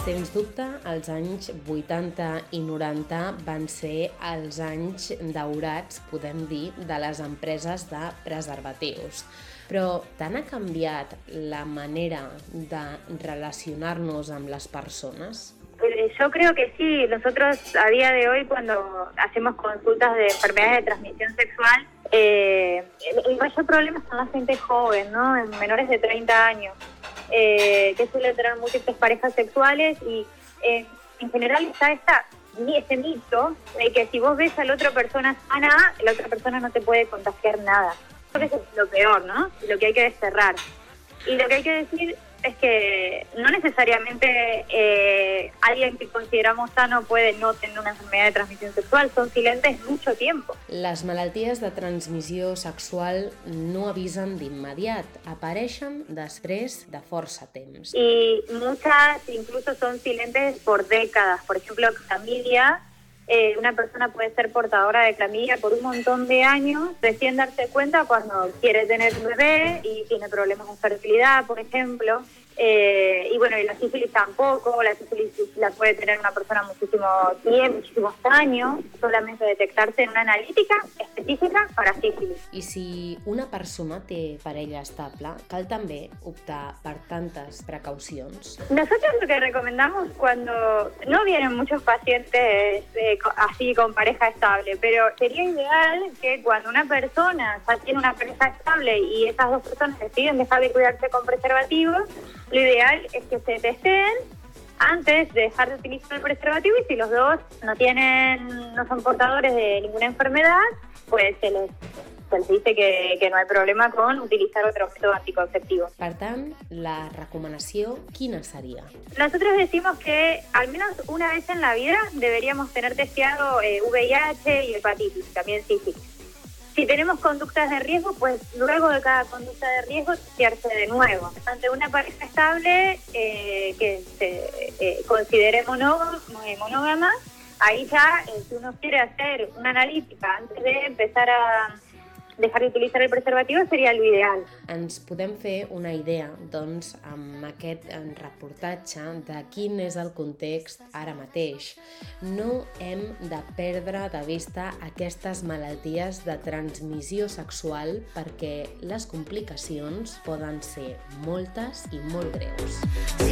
Sens dubte, els anys 80 i 90 van ser els anys daurats, podem dir, de les empreses de preservatius. Però tant ha canviat la manera de relacionar-nos amb les persones? Yo creo que sí. Nosotros a día de hoy, cuando hacemos consultas de enfermedades de transmisión sexual, el mayor problema son la gente joven, ¿no? En menores de 30 años, que suelen tener múltiples parejas sexuales y en general está ese mito de que si vos ves a la otra persona sana, la otra persona no te puede contagiar nada. Creo que eso es lo peor, ¿no? Lo que hay que desterrar. Y lo que hay que decir es que no necesariamente alguien que consideramos sano puede no tener una enfermedad de transmisión sexual. Son silentes mucho tiempo. Les malalties de transmissió sexual no avisen d'immediat, apareixen després de força temps. Y muchas incluso son silentes por décadas. Por ejemplo, clamidia. Una persona puede ser portadora de clamidia por un montón de años, recién darse cuenta cuando quiere tener un bebé y tiene problemas de fertilidad, por ejemplo. Y bueno, y la sífilis tampoco. La sífilis la puede tener una persona muchísimo tiempo, muchísimos años, solamente detectarse en una analítica específica para sífilis. I si una persona té parella estable, cal també optar per tantes precaucions? Nosotros lo que recomendamos cuando no vienen muchos pacientes así con pareja estable, pero sería ideal que cuando una persona ya tiene una pareja estable y esas dos personas deciden dejar de cuidarse con preservativos, lo ideal es que se testeen antes de dejar de utilizar el preservativo y si los dos no son portadores de ninguna enfermedad, pues se les dice que no hay problema con utilizar otro método anticonceptivo. Per tant, la recomanació quina seria? Nosotros decimos que al menos una vez en la vida deberíamos tener testeado VIH y hepatitis, también sífilis. Si tenemos conductas de riesgo, pues luego de cada conducta de riesgo testearse de nuevo. Ante una pareja estable que se considere monógama, ahí ya si uno quiere hacer una analítica antes de empezar a dejar de utilitzar el preservatiu seria l'ideal. Ens podem fer una idea, doncs, amb aquest reportatge de quin és el context ara mateix. No hem de perdre de vista aquestes malalties de transmissió sexual perquè les complicacions poden ser moltes i molt greus.